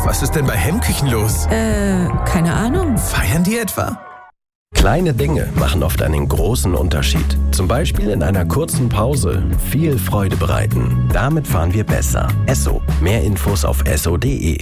Was ist denn bei Hemmküchen los? Keine Ahnung. Feiern die etwa? Kleine Dinge machen oft einen großen Unterschied. Zum Beispiel in einer kurzen Pause viel Freude bereiten. Damit fahren wir besser. Esso. Mehr Infos auf esso.de.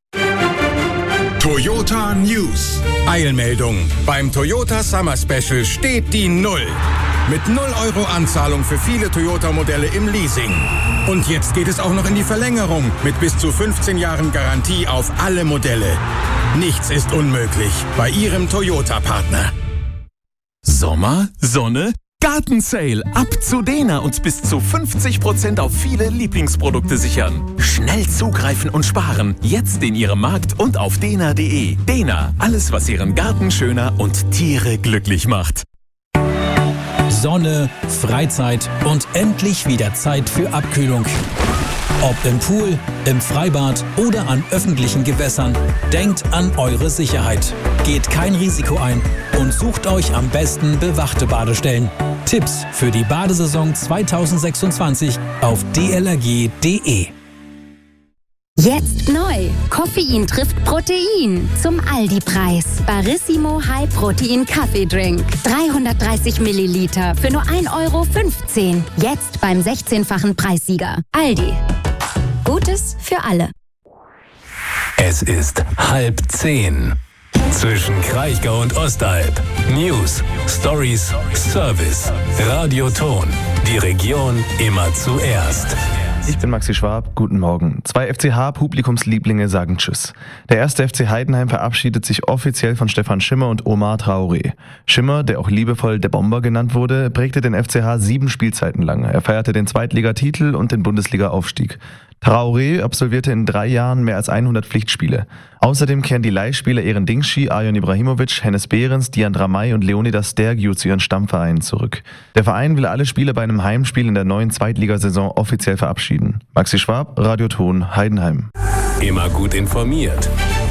Toyota News. Eilmeldung. Beim Toyota Summer Special steht die Null. Mit 0 € Anzahlung für viele Toyota-Modelle im Leasing. Und jetzt geht es auch noch in die Verlängerung mit bis zu 15 Jahren Garantie auf alle Modelle. Nichts ist unmöglich bei Ihrem Toyota-Partner. Sommer, Sonne, Gartensale. Ab zu Dena und bis zu 50% auf viele Lieblingsprodukte sichern. Schnell zugreifen und sparen. Jetzt in Ihrem Markt und auf dena.de. Dena, alles was Ihren Garten schöner und Tiere glücklich macht. Sonne, Freizeit und endlich wieder Zeit für Abkühlung. Ob im Pool, im Freibad oder an öffentlichen Gewässern, denkt an eure Sicherheit. Geht kein Risiko ein und sucht euch am besten bewachte Badestellen. Tipps für die Badesaison 2026 auf dlrg.de. Jetzt neu. Koffein trifft Protein. Zum Aldi-Preis. Barissimo High Protein Kaffeedrink. 330 Milliliter für nur 1,15 €. Jetzt beim 16-fachen Preissieger. Aldi. Gutes für alle. Es ist 9:30. Zwischen Kraichgau und Ostalb. News, Stories, Service. Radioton. Die Region immer zuerst. Ich bin Maxi Schwab, guten Morgen. 2 FCH-Publikumslieblinge sagen Tschüss. Der erste FC Heidenheim verabschiedet sich offiziell von Stefan Schimmer und Omar Traoré. Schimmer, der auch liebevoll der Bomber genannt wurde, prägte den FCH 7 Spielzeiten lang. Er feierte den Zweitligatitel und den Bundesliga-Aufstieg. Traoré absolvierte in 3 Jahren mehr als 100 Pflichtspiele. Außerdem kehren die Leihspieler Eren Dingschi, Arjon Ibrahimovic, Hennes Behrens, Dian Dramay und Leonidas Stergiou zu ihren Stammvereinen zurück. Der Verein will alle Spieler bei einem Heimspiel in der neuen Zweitligasaison offiziell verabschieden. Maxi Schwab, Radioton, Heidenheim. Immer gut informiert.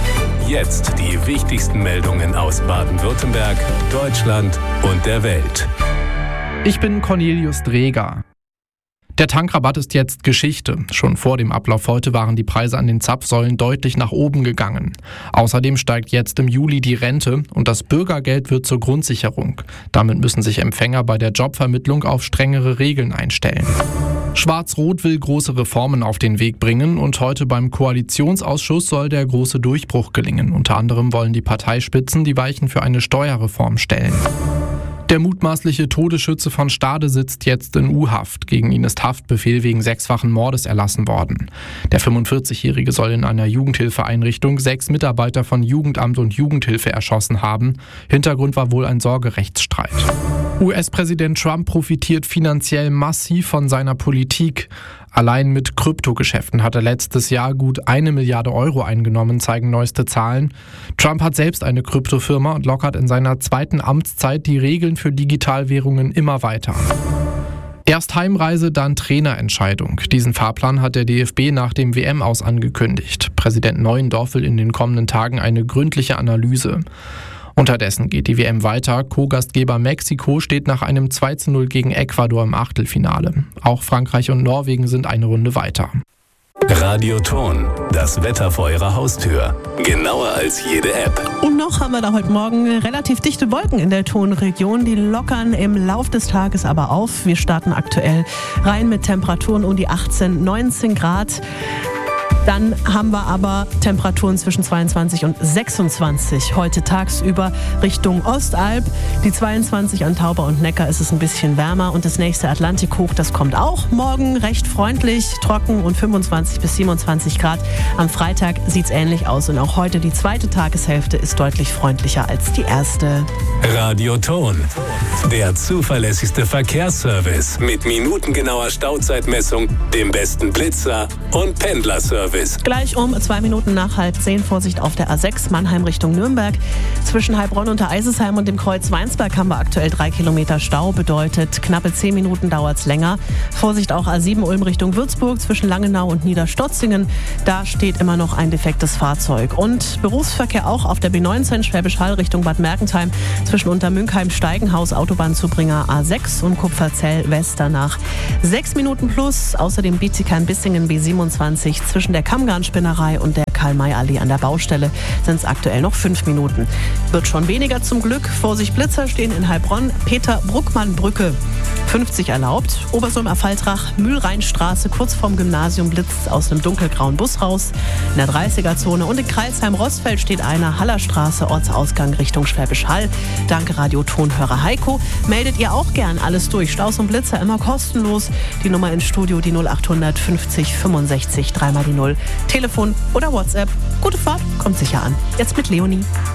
Jetzt die wichtigsten Meldungen aus Baden-Württemberg, Deutschland und der Welt. Ich bin Cornelius Dreger. Der Tankrabatt ist jetzt Geschichte. Schon vor dem Ablauf heute waren die Preise an den Zapfsäulen deutlich nach oben gegangen. Außerdem steigt jetzt im Juli die Rente und das Bürgergeld wird zur Grundsicherung. Damit müssen sich Empfänger bei der Jobvermittlung auf strengere Regeln einstellen. Schwarz-Rot will große Reformen auf den Weg bringen und heute beim Koalitionsausschuss soll der große Durchbruch gelingen. Unter anderem wollen die Parteispitzen die Weichen für eine Steuerreform stellen. Der mutmaßliche Todesschütze von Stade sitzt jetzt in U-Haft. Gegen ihn ist Haftbefehl wegen 6-fachen Mordes erlassen worden. Der 45-Jährige soll in einer Jugendhilfeeinrichtung 6 Mitarbeiter von Jugendamt und Jugendhilfe erschossen haben. Hintergrund war wohl ein Sorgerechtsstreit. US-Präsident Trump profitiert finanziell massiv von seiner Politik. Allein mit Kryptogeschäften hat er letztes Jahr gut 1 Milliarde Euro eingenommen, zeigen neueste Zahlen. Trump hat selbst eine Kryptofirma und lockert in seiner 2. Amtszeit die Regeln für Digitalwährungen immer weiter. Erst Heimreise, dann Trainerentscheidung. Diesen Fahrplan hat der DFB nach dem WM-Aus angekündigt. Präsident Neuendorf will in den kommenden Tagen eine gründliche Analyse. Unterdessen geht die WM weiter. Co-Gastgeber Mexiko steht nach einem 2:0 gegen Ecuador im Achtelfinale. Auch Frankreich und Norwegen sind eine Runde weiter. Radioton, das Wetter vor Ihrer Haustür. Genauer als jede App. Und noch haben wir da heute Morgen relativ dichte Wolken in der Tonregion. Die lockern im Lauf des Tages aber auf. Wir starten aktuell rein mit Temperaturen um die 18, 19 Grad. Dann haben wir aber Temperaturen zwischen 22 und 26 heute tagsüber Richtung Ostalb. Die 22 an Tauber und Neckar ist es ein bisschen wärmer und das nächste Atlantikhoch, das kommt auch morgen recht freundlich, trocken und 25 bis 27 Grad. Am Freitag sieht es ähnlich aus und auch heute die zweite Tageshälfte ist deutlich freundlicher als die erste. Radioton, der zuverlässigste Verkehrsservice mit minutengenauer Stauzeitmessung, dem besten Blitzer und Pendlerservice. Gleich um 2 Minuten nach 9:30 Vorsicht auf der A6 Mannheim Richtung Nürnberg. Zwischen Heilbronn und der Eisesheim und dem Kreuz Weinsberg haben wir aktuell 3 Kilometer Stau. Bedeutet, knappe 10 Minuten dauert es länger. Vorsicht auch A7 Ulm Richtung Würzburg zwischen Langenau und Niederstotzingen. Da steht immer noch ein defektes Fahrzeug. Und Berufsverkehr auch auf der B19 Schwäbisch Hall Richtung Bad Mergentheim zwischen Untermünkheim Steigenhaus Autobahnzubringer A6 und Kupferzell Westernach. 6 Minuten plus. Außerdem Bietigheim-Bissingen B27 zwischen der Kammgarnspinnerei und der Karl-May-Allee an der Baustelle sind es aktuell noch 5 Minuten. Wird schon weniger zum Glück. Vorsicht Blitzer stehen in Heilbronn. Peter-Bruckmann-Brücke 50 erlaubt. Obersum-Affaltrach, Mühlrheinstraße, kurz vorm Gymnasium blitzt aus einem dunkelgrauen Bus raus. In der 30er-Zone und in Kreilsheim-Rossfeld steht einer. Hallerstraße, Ortsausgang Richtung Schwäbisch Hall. Danke Radio-Tonhörer Heiko. Meldet ihr auch gern alles durch. Staus und Blitzer immer kostenlos. Die Nummer ins Studio, die 0800 50 65 3 mal die 0. Telefon oder WhatsApp. Gute Fahrt, kommt sicher an. Jetzt mit Leonie.